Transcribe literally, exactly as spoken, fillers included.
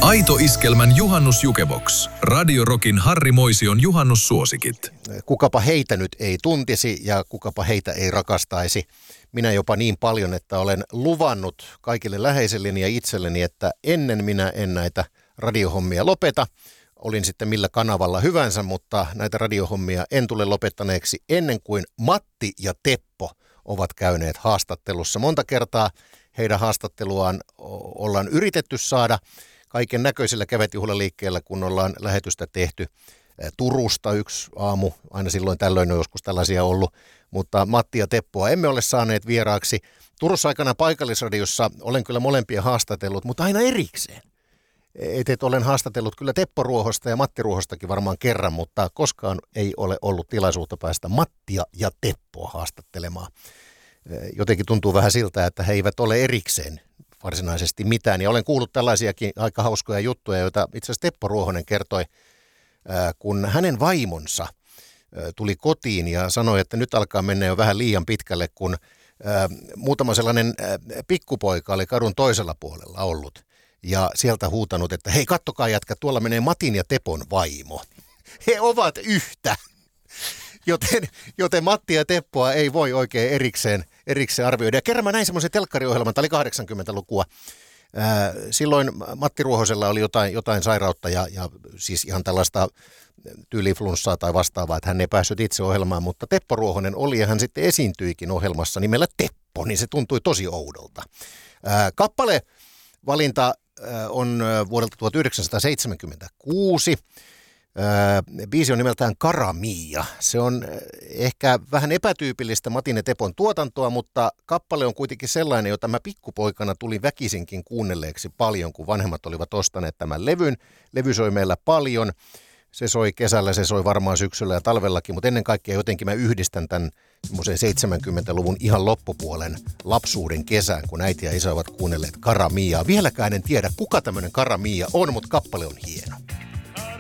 Aito Iskelmän juhannusjukebox. Radio Rockin Harri Moision juhannussuosikit. Kukapa heitä nyt ei tuntisi ja kukapa heitä ei rakastaisi. Minä jopa niin paljon, että olen luvannut kaikille läheiselleni ja itselleni, että ennen minä en näitä radiohommia lopeta. Olin sitten millä kanavalla hyvänsä, mutta näitä radiohommia en tule lopettaneeksi ennen kuin Matti ja Teppo ovat käyneet haastattelussa. Monta kertaa heidän haastatteluaan ollaan yritetty saada kaiken näköisillä kevätjuhlaliikkeellä, kun ollaan lähetystä tehty. Turusta yksi aamu, aina silloin tällöin on joskus tällaisia ollut, mutta Matti ja Teppoa emme ole saaneet vieraaksi. Turussa aikana paikallisradiossa olen kyllä molempia haastatellut, mutta aina erikseen. Et, et olen haastatellut kyllä Teppo Ruohosta ja Matti Ruohostakin varmaan kerran, mutta koskaan ei ole ollut tilaisuutta päästä Mattia ja Teppoa haastattelemaan. Jotenkin tuntuu vähän siltä, että he eivät ole erikseen varsinaisesti mitään. Ja olen kuullut tällaisiakin aika hauskoja juttuja, joita itse asiassa Teppo Ruohonen kertoi, kun hänen vaimonsa tuli kotiin ja sanoi, että nyt alkaa mennä jo vähän liian pitkälle, kun muutama sellainen pikkupoika oli kadun toisella puolella ollut. Ja sieltä huutanut, että hei kattokaa jätkä, tuolla menee Matin ja Tepon vaimo. He ovat yhtä. Joten, joten Matti ja Teppoa ei voi oikein erikseen, erikseen arvioida. Ja kerran mä näin semmoisen telkkariohjelman, tämä oli kahdeksankymmentälukua. Ää, silloin Matti Ruohosella oli jotain, jotain sairautta ja, ja siis ihan tällaista tyyliflunssaa tai vastaavaa, että hän ei päässyt itse ohjelmaan, mutta Teppo Ruohonen oli ja hän sitten esiintyikin ohjelmassa nimellä Teppo, niin se tuntui tosi oudolta. Ää, kappale valinta on vuodelta tuhatyhdeksänsataaseitsemänkymmentäkuusi. Biisi on nimeltään Cara Mia. Se on ehkä vähän epätyypillistä Matin ja Tepon tuotantoa, mutta kappale on kuitenkin sellainen, jota mä pikkupoikana tulin väkisinkin kuunnelleeksi paljon, kun vanhemmat olivat ostaneet tämän levyn. Levy soi meillä paljon. Se soi kesällä, se soi varmaan syksyllä ja talvellakin, mutta ennen kaikkea jotenkin mä yhdistän tämän semmoisen seitsemänkymmentäluvun ihan loppupuolen lapsuuden kesään, kun äiti ja isä ovat kuunnelleet Cara Miaa. Vieläkään en tiedä, kuka tämmöinen Cara Mia on, mutta kappale on hieno.